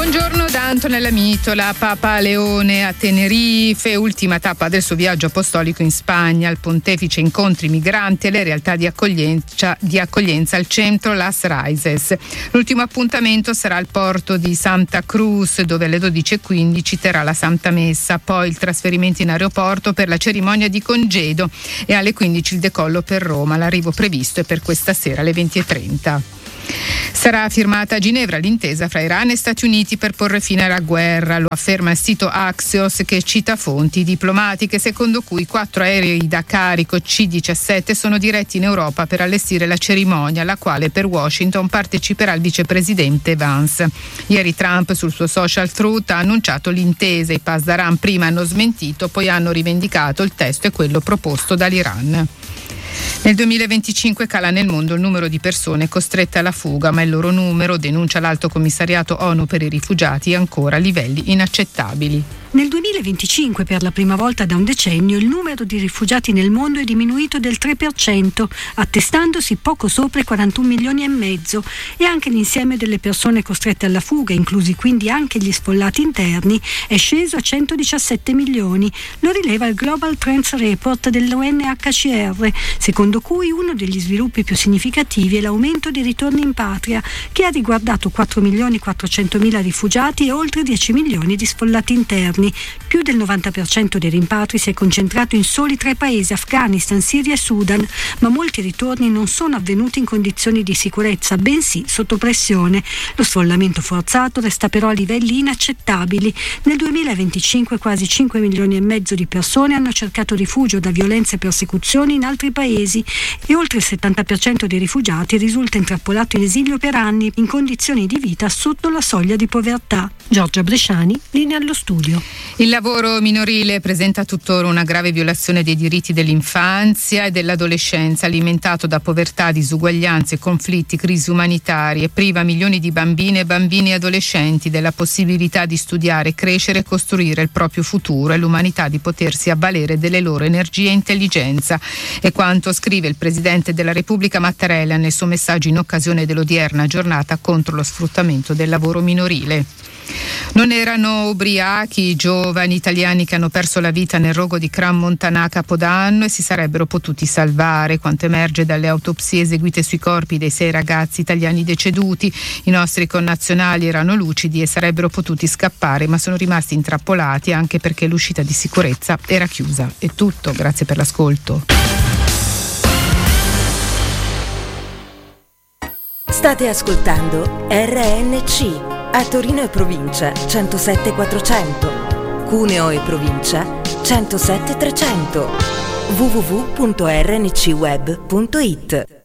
Buongiorno da Antonella Mitola. Papa Leone a Tenerife, ultima tappa del suo viaggio apostolico in Spagna. Il pontefice incontri i migranti e le realtà di accoglienza al centro Las Raises. L'ultimo appuntamento sarà al porto di Santa Cruz, dove alle 12:15 terrà la Santa Messa, poi il trasferimento in aeroporto per la cerimonia di congedo e alle 15 il decollo per Roma. L'arrivo previsto è per questa sera alle 20:30. Sarà firmata a Ginevra l'intesa fra Iran e Stati Uniti per porre fine alla guerra, lo afferma il sito Axios, che cita fonti diplomatiche secondo cui 4 aerei da carico C-17 sono diretti in Europa per allestire la cerimonia, alla quale per Washington parteciperà il vicepresidente Vance. Ieri Trump sul suo social Truth ha annunciato l'intesa, i Pasdaran prima hanno smentito, poi hanno rivendicato il testo è quello proposto dall'Iran. Nel 2025 cala nel mondo il numero di persone costrette alla fuga, ma il loro numero, denuncia l'Alto Commissariato ONU per i rifugiati, è ancora a livelli inaccettabili. Nel 2025, per la prima volta da un decennio, il numero di rifugiati nel mondo è diminuito del 3%, attestandosi poco sopra i 41 milioni e mezzo, e anche l'insieme delle persone costrette alla fuga, inclusi quindi anche gli sfollati interni, è sceso a 117 milioni. Lo rileva il Global Trends Report dell'UNHCR, secondo cui uno degli sviluppi più significativi è l'aumento dei ritorni in patria, che ha riguardato 4.400.000 rifugiati e oltre 10 milioni di sfollati interni. Più del 90% dei rimpatri si è concentrato in soli 3 paesi, Afghanistan, Siria e Sudan, ma molti ritorni non sono avvenuti in condizioni di sicurezza, bensì sotto pressione. Lo sfollamento forzato resta però a livelli inaccettabili. Nel 2025 quasi 5 milioni e mezzo di persone hanno cercato rifugio da violenze e persecuzioni in altri paesi e oltre il 70% dei rifugiati risulta intrappolato in esilio per anni in condizioni di vita sotto la soglia di povertà. Giorgia Bresciani, linea allo studio. Il lavoro minorile presenta tuttora una grave violazione dei diritti dell'infanzia e dell'adolescenza, alimentato da povertà, disuguaglianze, conflitti, crisi umanitarie, priva milioni di bambine, bambini e adolescenti della possibilità di studiare, crescere e costruire il proprio futuro e l'umanità di potersi avvalere delle loro energie e intelligenza. È quanto scrive il Presidente della Repubblica Mattarella nel suo messaggio in occasione dell'odierna giornata contro lo sfruttamento del lavoro minorile. Non erano ubriachi i giovani italiani che hanno perso la vita nel rogo di Cran Montanà a Capodanno e si sarebbero potuti salvare, quanto emerge dalle autopsie eseguite sui corpi dei 6 ragazzi italiani deceduti. I nostri connazionali erano lucidi e sarebbero potuti scappare, ma sono rimasti intrappolati anche perché l'uscita di sicurezza era chiusa. È tutto, grazie per l'ascolto. State ascoltando RNC. A Torino e provincia 107.400, Cuneo e provincia 107.300, www.rncweb.it.